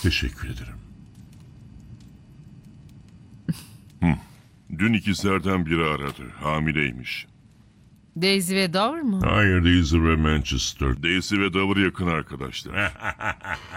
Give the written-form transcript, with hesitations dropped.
Teşekkür ederim. Dün ikizlerden biri aradı. Hamileymiş. Daisy ve Dover mu? Hayır, Daisy ve Manchester. Daisy ve Dover yakın arkadaşlar.